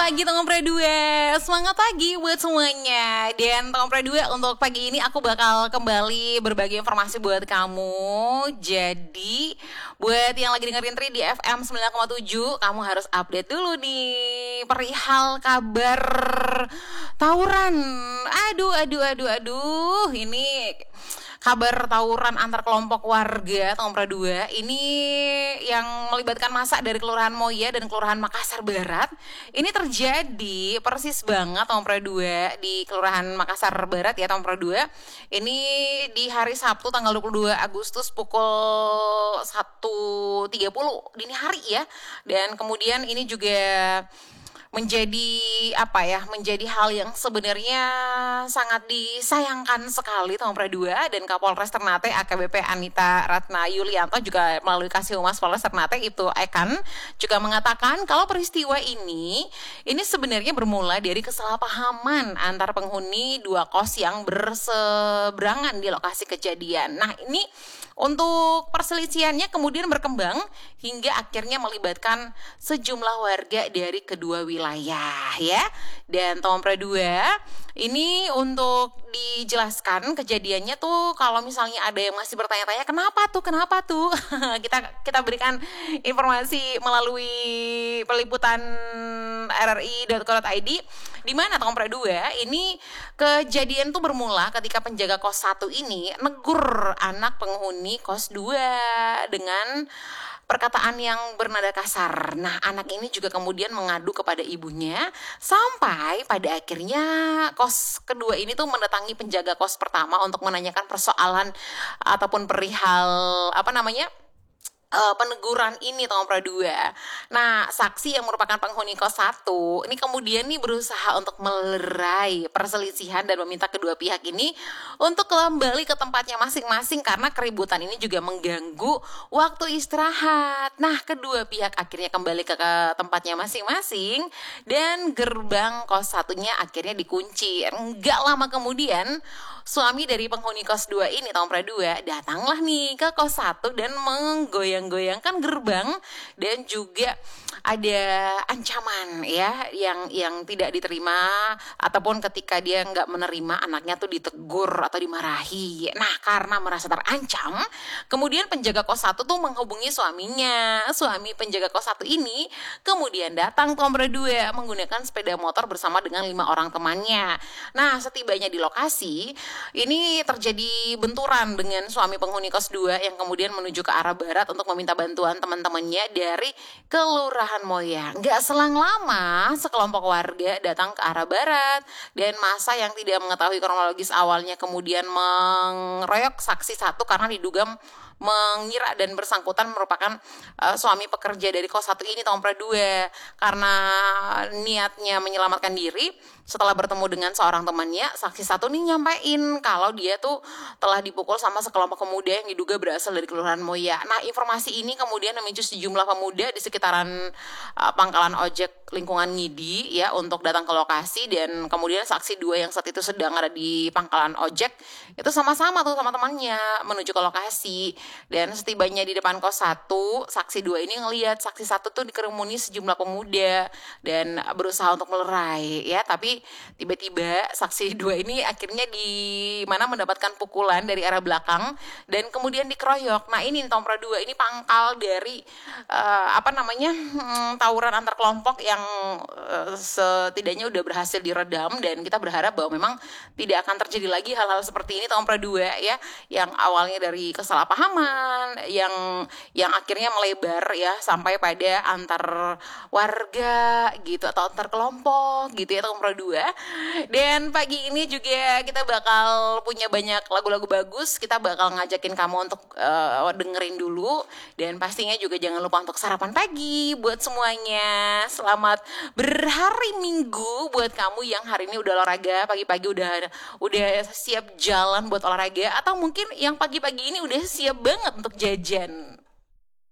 pagi Tongpre 2. Semangat pagi buat semuanya. Dan Tongpre 2 untuk pagi ini aku bakal kembali berbagi informasi buat kamu. Jadi buat yang lagi dengerin Tri di FM 9,7, kamu harus update dulu nih perihal kabar tawuran. Aduh. Ini kabar tawuran antar kelompok warga Tongpre 2 ini yang melibatkan massa dari Kelurahan Moya dan Kelurahan Makassar Barat. Ini terjadi persis banget Tongpre 2 di Kelurahan Makassar Barat ya Tongpre 2. Ini di hari Sabtu tanggal 22 Agustus pukul 1.30 dini hari ya. Dan kemudian ini juga menjadi menjadi hal yang sebenarnya sangat disayangkan sekali Tongpre 2. Dan Kapolres Ternate AKBP Anita Ratna Yulianto juga melalui Kasih Humas Polres Ternate Ibtu Ekan juga mengatakan kalau peristiwa ini sebenarnya bermula dari kesalahpahaman antar penghuni dua kos yang berseberangan di lokasi kejadian. Nah, ini untuk perselisihannya kemudian berkembang hingga akhirnya melibatkan sejumlah warga dari kedua wilayah ya. Dan Tongpre 2 ini untuk dijelaskan kejadiannya tuh kalau misalnya ada yang masih bertanya-tanya kenapa tuh kita berikan informasi melalui peliputan rri.co.id di mana Tongpre 2 ini kejadian tuh bermula ketika penjaga kos 1 ini negur anak penghuni kos 2 dengan perkataan yang bernada kasar. Nah, anak ini juga kemudian mengadu kepada ibunya sampai pada akhirnya kos kedua ini tuh mendatangi penjaga kos pertama untuk menanyakan persoalan ataupun perihal peneguran ini Tongpre 2. Nah, saksi yang merupakan penghuni kos 1 ini kemudian berusaha untuk melerai perselisihan dan meminta kedua pihak ini untuk kembali ke tempatnya masing-masing karena keributan ini juga mengganggu waktu istirahat. Nah, kedua pihak akhirnya kembali ke tempatnya masing-masing dan gerbang kos 1-nya akhirnya dikunci. Enggak lama kemudian suami dari penghuni kos 2 ini Tongpre 2 datanglah nih ke kos 1 dan menggoyang-goyangkan gerbang dan juga ada ancaman ya yang tidak diterima ataupun ketika dia nggak menerima anaknya tuh ditegur atau dimarahi. Nah, karena merasa terancam, kemudian penjaga kos 1 tuh menghubungi suaminya. Suami penjaga kos 1 ini kemudian datang Tongpre 2 menggunakan sepeda motor bersama dengan 5 orang temannya. Nah, setibanya di lokasi ini terjadi benturan dengan suami penghuni kos 2 yang kemudian menuju ke arah barat untuk meminta bantuan teman-temannya dari Kelurahan Moya. Nggak selang lama, sekelompok warga datang ke arah barat dan massa yang tidak mengetahui kronologis awalnya kemudian mengeroyok saksi 1 karena diduga mengira dan bersangkutan merupakan suami pekerja dari kos 1 ini Tongpre 2 karena niatnya menyelamatkan diri. Setelah bertemu dengan seorang temannya, saksi 1 nih nyampein kalau dia tuh telah dipukul sama sekelompok pemuda yang diduga berasal dari Kelurahan Moya. Nah, informasi ini kemudian memicu sejumlah pemuda di sekitaran pangkalan ojek lingkungan Ngidi ya untuk datang ke lokasi dan kemudian saksi 2 yang saat itu sedang ada di pangkalan ojek itu sama-sama tuh sama temannya menuju ke lokasi. Dan setibanya di depan kos 1, saksi 2 ini ngelihat saksi 1 tuh dikerumuni sejumlah pemuda dan berusaha untuk melerai ya, tapi tiba-tiba saksi 2 ini akhirnya mendapatkan pukulan dari arah belakang dan kemudian dikeroyok. Nah, ini Tongpre 2 ini pangkal dari tawuran antar kelompok yang setidaknya udah berhasil diredam dan kita berharap bahwa memang tidak akan terjadi lagi hal-hal seperti ini Tongpre 2 ya, yang awalnya dari kesalahpahaman yang akhirnya melebar ya sampai pada antar warga gitu atau antar kelompok gitu ya Tongpre 2. Dan pagi ini juga kita bakal punya banyak lagu-lagu bagus. Kita bakal ngajakin kamu untuk dengerin dulu dan pastinya juga jangan lupa untuk sarapan pagi buat semuanya. Selamat berhari Minggu buat kamu yang hari ini udah olahraga pagi-pagi, udah siap jalan buat olahraga atau mungkin yang pagi-pagi ini udah siap banget untuk jajan.